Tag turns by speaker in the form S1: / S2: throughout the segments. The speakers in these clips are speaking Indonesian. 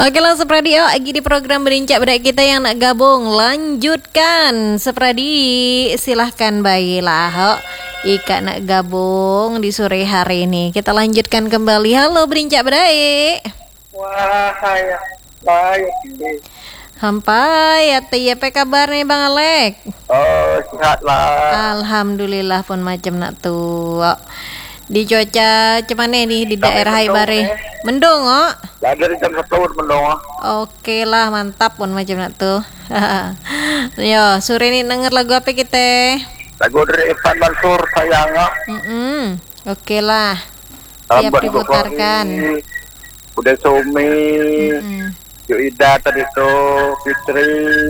S1: Oke lah Sepradi, lagi di program Berincak Bedak kita yang nak gabung. Lanjutkan Sepradi, silahkan bayilah ho. Ika nak gabung di sore hari ini. Kita lanjutkan kembali. Halo Berincak Bedak.
S2: Wah, ya. Baik.
S1: Hampai, ya apa kabar nih Bang Alek?
S2: Oh, sehat lah.
S1: Alhamdulillah pun macam nak tua. Di cuaca cuman nih di daerah Haibare. Mendung oh.
S2: Lah dari jam 1 mendong.
S1: Oke lah, mantap pun macam nak tuh. Yo, sore ini denger lagu apa kita?
S2: Lagu dari Irfan Mansur sayang.
S1: Oke lah. Siap diputarkan.
S2: Udah Sumi. Yuida tadi tuh Fitri.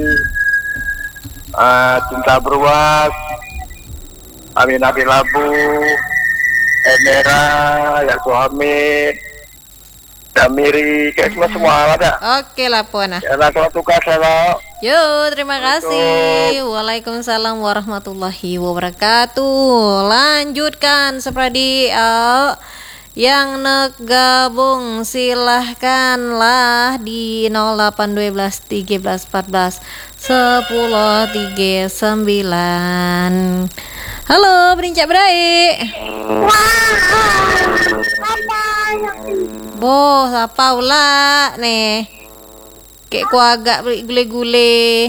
S2: Cinta Beruas. Aminah Labu. Emera, ya Suhamid, Damiri, kayak semua ada.
S1: Oke lah puana.
S2: Ya lah, kalau tukar saya.
S1: Yo, terima kasih. Waalaikumsalam warahmatullahi wabarakatuh. Lanjutkan Sepradi. Yang nak gabung silahkanlah di 0812 13 14 10 39. Halo, Berincak Berai. Boh, apa pula nih? Kayak ku agak gule-gule.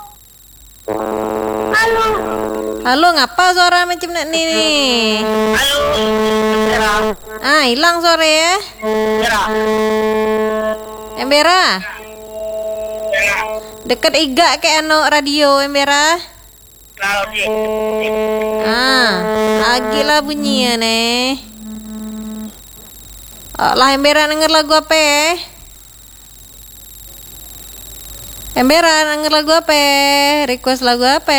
S1: Halo, ngapa suara macam nak nih? Hilang sore ya? Embera. Dekat iga kayak radio Embera. Lagi lah bunyinya nih. Lah Embera denger lagu apa ya? Embera denger lagu apa? Request lagu apa?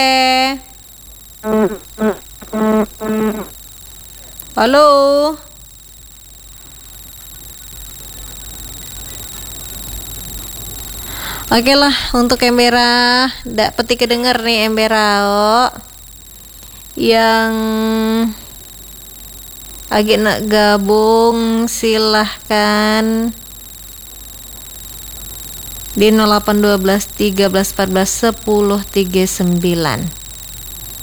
S1: Halo. Oke lah, untuk Embera ndak peti kedenger nih Embera yang lagi nak gabung silahkan di 0812 13 14 10 39.